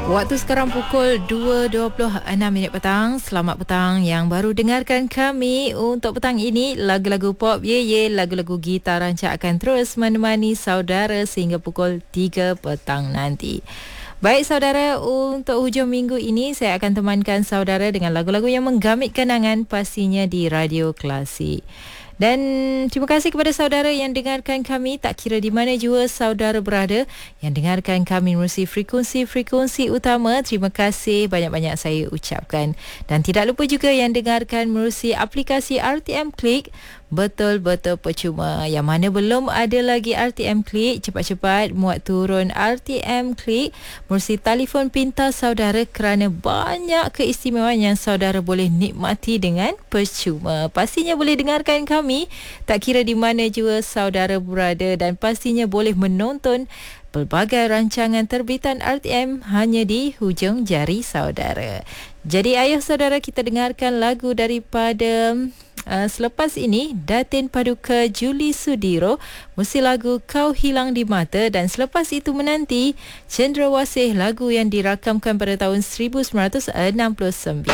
Waktu sekarang pukul 2.26 petang. Selamat petang yang baru dengarkan kami. Untuk petang ini, lagu-lagu pop lagu-lagu gitar rancak akan terus menemani saudara sehingga pukul 3 petang nanti. Baik saudara, untuk hujung minggu ini saya akan temankan saudara dengan lagu-lagu yang menggamit kenangan pastinya di Radio Klasik. Dan terima kasih kepada saudara yang dengarkan kami, tak kira di mana jua saudara berada, yang dengarkan kami melalui frekuensi utama. Terima kasih banyak-banyak saya ucapkan. Dan tidak lupa juga yang dengarkan melalui aplikasi RTM Klik, betul-betul percuma. Yang mana belum ada lagi RTM Klik, cepat-cepat muat turun RTM Klik melalui telefon pintar saudara, kerana banyak keistimewaan yang saudara boleh nikmati dengan percuma. Pastinya boleh dengarkan kami tak kira di mana jua saudara berada, dan pastinya boleh menonton pelbagai rancangan terbitan RTM hanya di hujung jari saudara. Jadi ayuh saudara, kita dengarkan lagu daripada selepas ini Datin Paduka Julie Sudiro, musik lagu Kau Hilang di Mata, dan selepas itu menanti Cendrawasih, lagu yang dirakamkan pada tahun 1969.